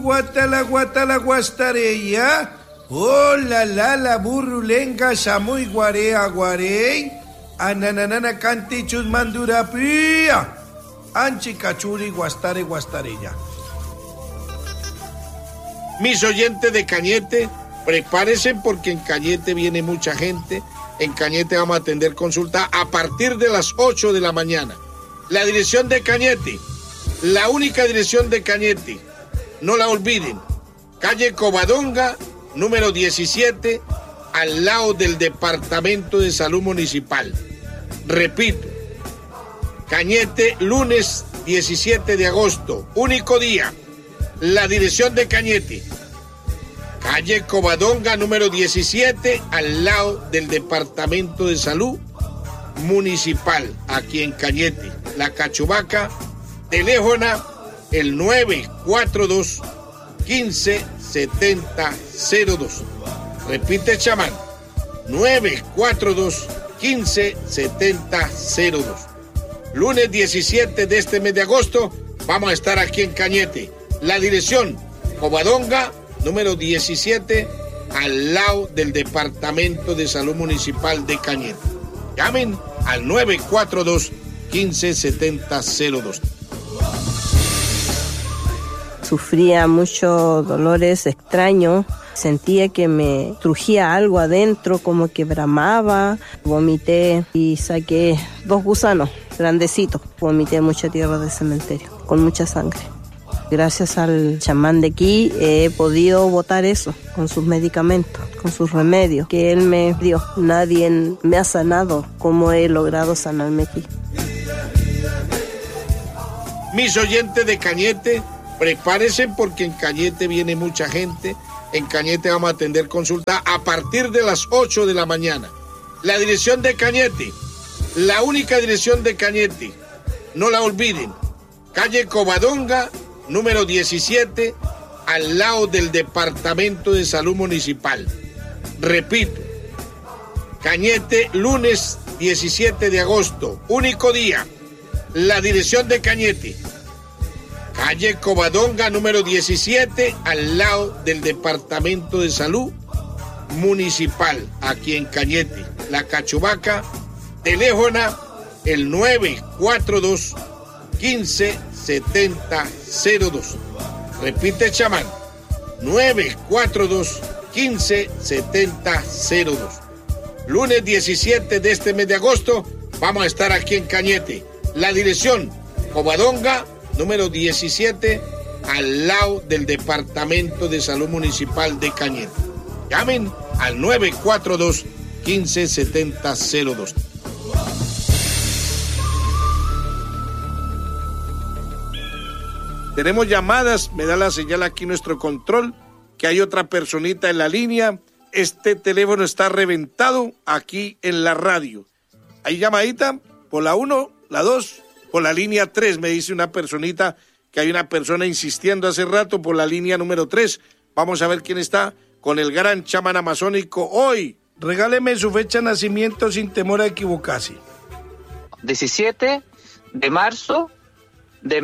Guatala guastareya. Oh la burrulenga samuy guarea guarey. Ananana canti chusmandura pía. Anchi cachuri guastareya. Mis oyentes de Cañete, prepárense porque en Cañete viene mucha gente. En Cañete vamos a atender consulta a partir de las 8 de la mañana. La dirección de Cañete, la única dirección de Cañete, no la olviden. Calle Covadonga, número 17, al lado del Departamento de Salud Municipal. Repito, Cañete, lunes 17 de agosto, único día. La dirección de Cañete, calle Covadonga, número 17, al lado del Departamento de Salud Municipal, aquí en Cañete. La Cachubaca, teléfono el 942-157002. Repite, chamán, 942-157002. Lunes 17 de este mes de agosto, vamos a estar aquí en Cañete. La dirección, Covadonga, número 17, al lado del Departamento de Salud Municipal de Cañete. Llamen al 942-157002. Sufría muchos dolores extraños, sentía que me trujía algo adentro, como que bramaba, vomité y saqué 2 gusanos grandecitos, vomité mucha tierra de cementerio, con mucha sangre. Gracias al chamán de aquí he podido botar eso con sus medicamentos, con sus remedios que él me dio. Nadie me ha sanado como he logrado sanarme aquí. Mis oyentes de Cañete, prepárense porque en Cañete viene mucha gente. En Cañete vamos a atender consulta a partir de las 8 de la mañana. La dirección de Cañete, la única dirección de Cañete, no la olviden. Calle Covadonga, número 17, al lado del Departamento de Salud Municipal. Repito, Cañete, lunes 17 de agosto, único día. La dirección de Cañete, calle Covadonga, número 17, al lado del Departamento de Salud Municipal, aquí en Cañete. La Cachubaca, teléfono el 942-157002. Repite, chamán, 942-157002. Lunes 17 de este mes de agosto, vamos a estar aquí en Cañete. La dirección, Covadonga, número 17, al lado del Departamento de Salud Municipal de Cañete. Llamen al 942-157002. Tenemos llamadas, me da la señal aquí nuestro control, que hay otra personita en la línea. Este teléfono está reventado aquí en la radio. ¿Hay llamadita? Por la 1, la 2, por la línea 3, me dice una personita que hay una persona insistiendo hace rato por la línea número 3. Vamos a ver quién está con el gran chamán amazónico hoy. Regáleme su fecha de nacimiento sin temor a equivocarse. 17 de marzo de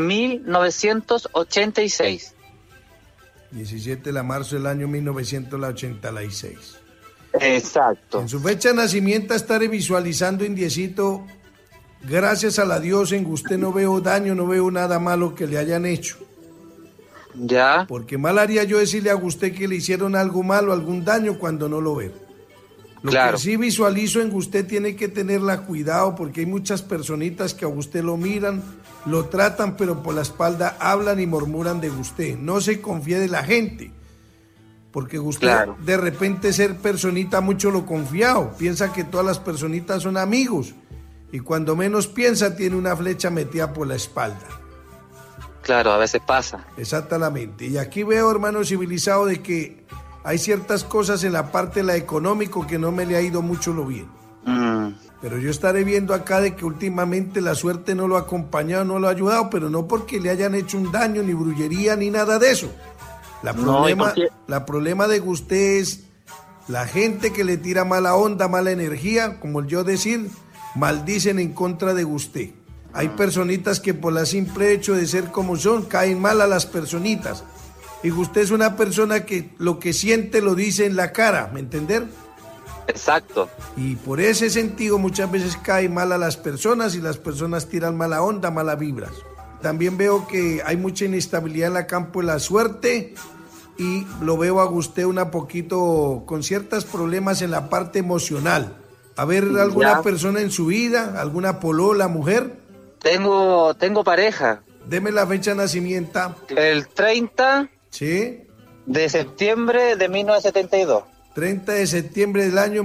1986. 17 de marzo del año 1986. Exacto. En su fecha de nacimiento estaré visualizando, indiecito, gracias a la Dios, en usted no veo daño, no veo nada malo que le hayan hecho. Ya. Porque mal haría yo decirle a usted que le hicieron algo malo, algún daño cuando no lo veo. Lo claro. que sí visualizo en usted tiene que tenerla cuidado porque hay muchas personitas que a usted lo miran, lo tratan, pero por la espalda hablan y murmuran de usted. No se confíe de la gente, porque usted claro. De repente ser personita mucho lo confiado, piensa que todas las personitas son amigos y cuando menos piensa tiene una flecha metida por la espalda. Claro, a veces pasa. Exactamente. Y aquí veo, hermano civilizado, de que hay ciertas cosas en la parte de la económico que no me le ha ido mucho lo bien. Pero yo estaré viendo acá de que últimamente la suerte no lo ha acompañado, no lo ha ayudado, pero no porque le hayan hecho un daño, ni brullería, ni nada de eso. La problema de usted es la gente que le tira mala onda, mala energía, como el yo decir, maldicen en contra de usted. Hay personitas que por la simple hecho de ser como son, caen mal a las personitas. Y usted es una persona que lo que siente lo dice en la cara, ¿me entender? Exacto. Y por ese sentido muchas veces cae mal a las personas y las personas tiran mala onda, malas vibras. También veo que hay mucha inestabilidad en el campo de la suerte y lo veo a usted un poquito con ciertos problemas en la parte emocional. A ver, ¿alguna persona en su vida? ¿Alguna polola, mujer? Tengo pareja. Deme la fecha de nacimiento. El 30 ¿Sí? de septiembre de 1972. 30 de septiembre del año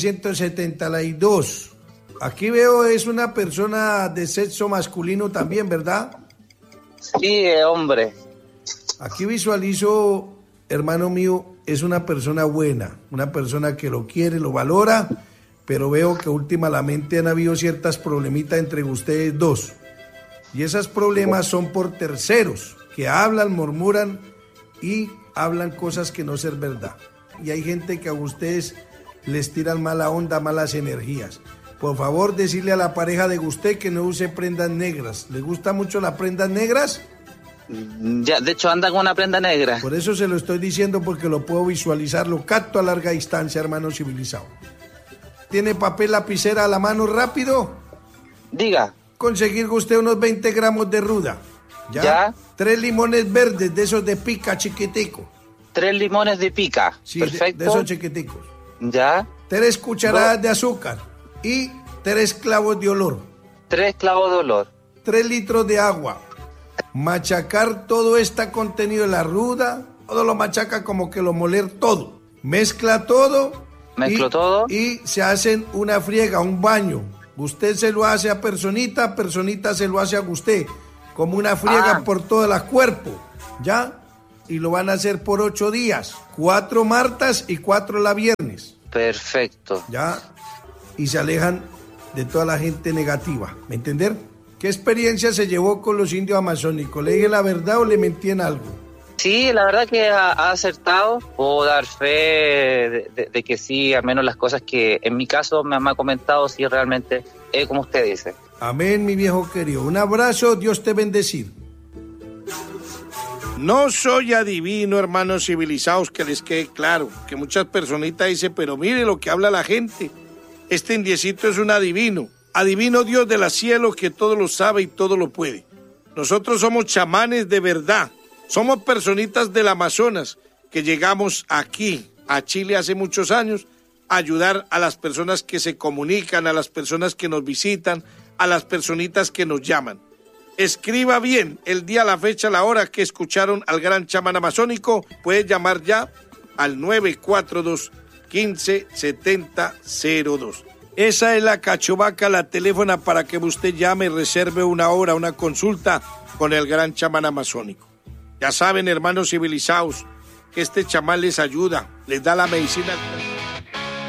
1972. Aquí veo es una persona de sexo masculino también, ¿verdad? Sí, hombre. Aquí visualizo, hermano mío, es una persona buena, una persona que lo quiere, lo valora, pero veo que últimamente han habido ciertas problemitas entre ustedes dos. Y esos problemas son por terceros, que hablan, murmuran y hablan cosas que no son verdad. Y hay gente que a ustedes les tiran mala onda, malas energías. Por favor, decirle a la pareja de usted que no use prendas negras. ¿Le gusta mucho las prendas negras? Ya, de hecho anda con una prenda negra. Por eso se lo estoy diciendo, porque lo puedo visualizar, lo capto a larga distancia, hermano civilizado. ¿Tiene papel, lapicera a la mano rápido? Diga. Conseguir usted unos 20 gramos de ruda. ¿Ya? 3 limones verdes, de esos de pica chiquitico. 3 limones de pica. Sí, perfecto. de esos chiquiticos. Ya. 3 cucharadas de azúcar y 3 clavos de olor. 3 clavos de olor. 3 litros de agua. Machacar todo este contenido de la ruda, todo lo machaca como que lo moler todo. Mezcla todo. Mezclo todo. Y se hacen una friega, un baño. Usted se lo hace a personita, personita se lo hace a usted. Como una friega por todo el cuerpo. ¿Ya? Y lo van a hacer por 8 días. 4 martes y 4 la viernes. Perfecto. ¿Ya? Y se alejan de toda la gente negativa. ¿Me entender? ¿Qué experiencia se llevó con los indios amazónicos? ¿Le dije la verdad o le mentí en algo? Sí, la verdad que ha acertado. Puedo dar fe de que sí, al menos las cosas que en mi caso me ha comentado, sí realmente es como usted dice. Amén, mi viejo querido. Un abrazo, Dios te bendecir. No soy adivino, hermanos civilizados, que les quede claro, que muchas personitas dicen, pero mire lo que habla la gente. Este indiecito es un adivino Dios del cielo que todo lo sabe y todo lo puede. Nosotros somos chamanes de verdad, somos personitas del Amazonas que llegamos aquí, a Chile hace muchos años, a ayudar a las personas que se comunican, a las personas que nos visitan, a las personitas que nos llaman. Escriba bien el día, la fecha, la hora que escucharon al gran chamán amazónico. Puede llamar ya al 942-157002. Esa es la cachovaca, la teléfona para que usted llame y reserve una hora, una consulta con el gran chamán amazónico. Ya saben, hermanos civilizados, que este chamán les ayuda, les da la medicina.